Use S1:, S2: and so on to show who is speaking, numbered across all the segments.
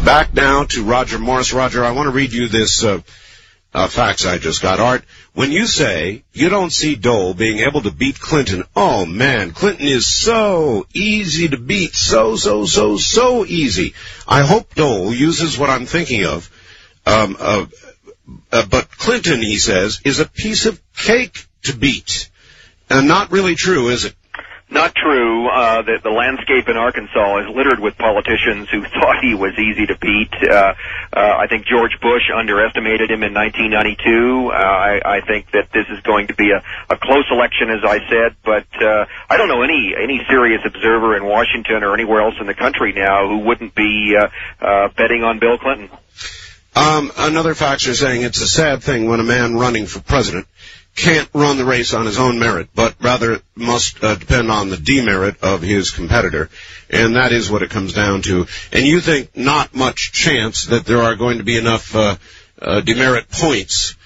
S1: Back now to Roger Morris. Roger, I want to read you this fax I just got. Art, when you say you don't see Dole being able to beat Clinton, oh man, Clinton is so easy to beat. So easy. I hope Dole uses what I'm thinking of. But Clinton, he says, is a piece of cake to beat. Not really true, is it?
S2: Not true. The landscape in Arkansas is littered with politicians who thought he was easy to beat. I think George Bush underestimated him in 1992. I think that this is going to be a close election, as I said, but I don't know any serious observer in Washington or anywhere else in the country now who wouldn't be betting on Bill Clinton.
S1: Another faxer saying it's a sad thing when a man running for president can't run the race on his own merit, but rather must depend on the demerit of his competitor, and that is what it comes down to. And you think not much chance that there are going to be enough demerit points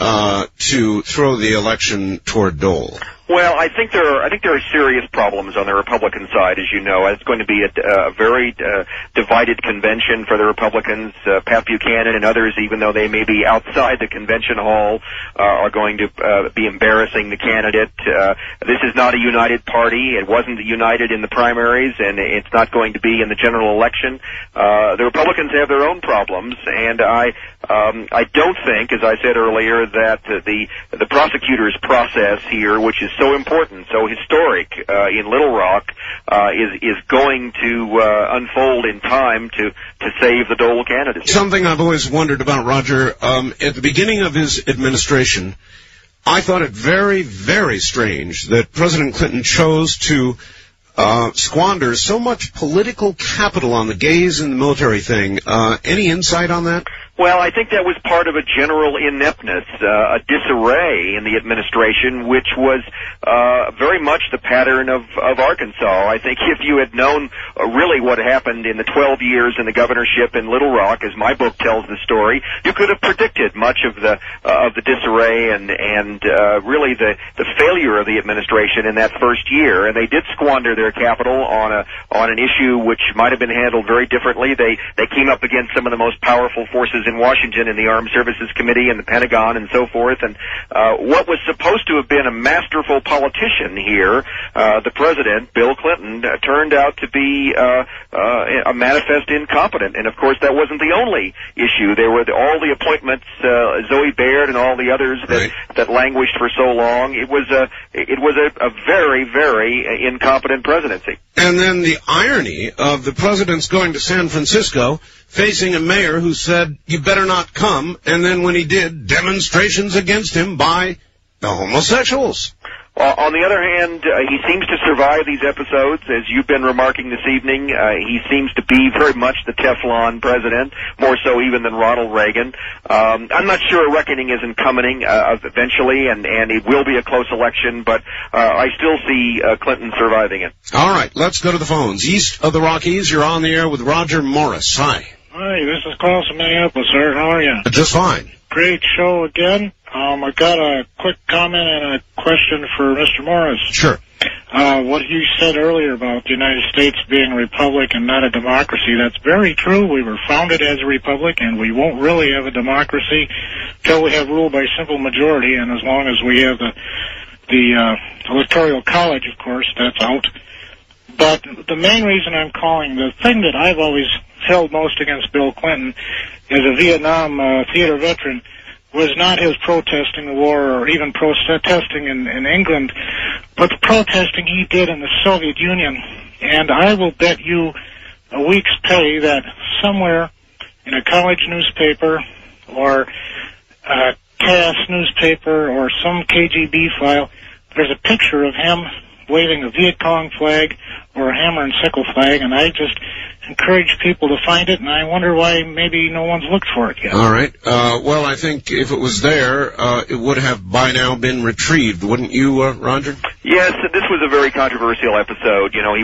S1: to throw the election toward Dole?
S2: Well, I think there are serious problems on the Republican side, as you know. It's going to be a very divided convention for the Republicans. Pat Buchanan and others, even though they may be outside the convention hall, are going to be embarrassing the candidate. This is not a united party. It wasn't united in the primaries, and it's not going to be in the general election. The Republicans have their own problems, and I don't think, as I said earlier, that the prosecutor's process here, which is so important, so historic in Little Rock, is going to unfold in time to save the Dole candidacy. Something
S1: I've always wondered about, Roger, at the beginning of his administration, I thought it very, very strange that President Clinton chose to squander so much political capital on the gays and the military thing. Any insight on that?
S2: Well, I think that was part of a general ineptness, a disarray in the administration, which was very much the pattern of Arkansas. I think if you had known really what happened in the 12 years in the governorship in Little Rock, as my book tells the story, you could have predicted much of the disarray and really the failure of the administration in that first year. And they did squander their capital on an issue which might have been handled very differently. They came up against some of the most powerful forces in Washington in the Armed Services Committee and the Pentagon and so forth, and what was supposed to have been a masterful politician here, the president, Bill Clinton, turned out to be a manifest incompetent. And of course that wasn't the only issue. There were all the appointments, Zoe Baird and all the others that languished for so long. It was a very, very incompetent presidency.
S1: And then the irony of the president's going to San Francisco, facing a mayor who said, you better not come, and then when he did, demonstrations against him by the homosexuals.
S2: On the other hand, he seems to survive these episodes, as you've been remarking this evening. He seems to be very much the Teflon president, more so even than Ronald Reagan. I'm not sure a reckoning isn't coming eventually, and it will be a close election, but I still see Clinton surviving it.
S1: All right, let's go to the phones. East of the Rockies, you're on the air with Roger Morris. Hi.
S3: Hi, this is Klaus from Minneapolis, sir. How are you?
S1: Just fine.
S3: Great show again. I got a quick comment and a question for Mr. Morris.
S1: Sure.
S3: What you said earlier about the United States being a republic and not a democracy, that's very true. We were founded as a republic, and we won't really have a democracy until we have rule by simple majority, and as long as we have the electoral college, of course, that's out. But the main reason I'm calling, the thing that I've always held most against Bill Clinton as a Vietnam theater veteran was not his protesting the war or even protesting in England, but the protesting he did in the Soviet Union. And I will bet you a week's pay that somewhere in a college newspaper or a CAS newspaper or some KGB file, there's a picture of him waving a Viet Cong flag or a hammer and sickle flag, and I just encourage people to find it, and I wonder why maybe no one's looked for it yet.
S1: All right. Well, I think if it was there, it would have by now been retrieved, wouldn't you, Roger?
S2: Yes, this was a very controversial episode. You know, he